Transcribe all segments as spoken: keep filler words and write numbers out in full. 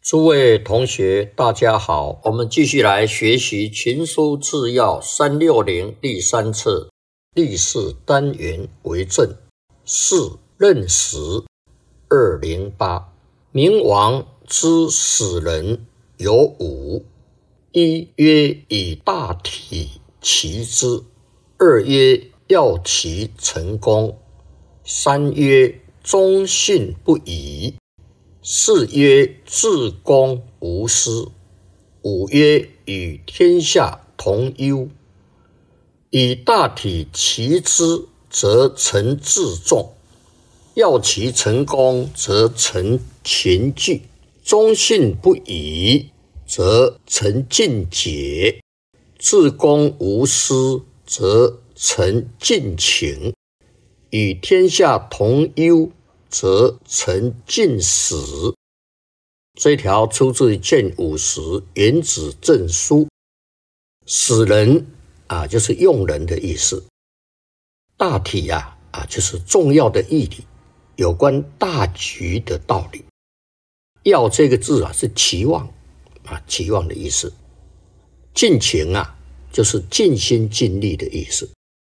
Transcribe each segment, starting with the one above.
诸位同学，大家好，我们继续来学习群书治要三六零第三册第四单元为正四任时二零八。明王之使人有五：一曰以大体齐之；二曰要其成功；三曰忠信不疑；四曰至公无私；五曰与天下同忧。以大体齐之，则成自重；要其成功，则成勤具；忠信不疑，则成尽节；至公无私，则成尽情；与天下同忧，则成尽死。这条出自《建五十原子证书》。使人啊，就是用人的意思；大体啊，啊就是重要的义理，有关大局的道理。要这个字啊，是期望啊，期望的意思。尽情啊，就是尽心尽力的意思。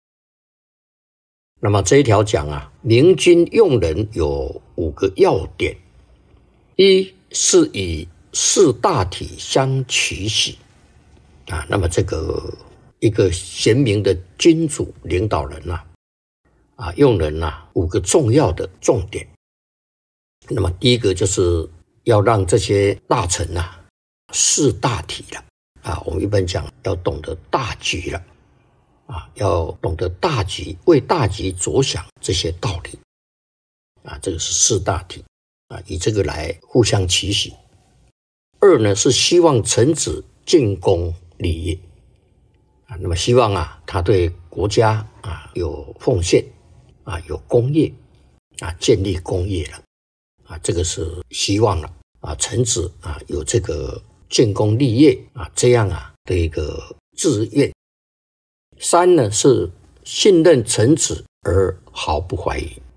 那么这一条讲啊，明君用人有五个要点：一是以四大体相取喜啊，那么这个一个贤明的君主领导人呐、啊，啊用人呐、啊、五个重要的重点。那么第一个就是要让这些大臣呐、啊、识大体了啊，我们一般讲要懂得大局了。啊，要懂得大局，为大局着想这些道理啊，这个是识大体啊，以这个来互相取喜。二呢是希望臣子建功立业啊，那么希望啊他对国家啊有奉献啊，有功业啊，建立功业了啊，这个是希望了啊，臣子啊有这个建功立业啊这样啊的一个志愿。三呢是信任臣子而毫不怀疑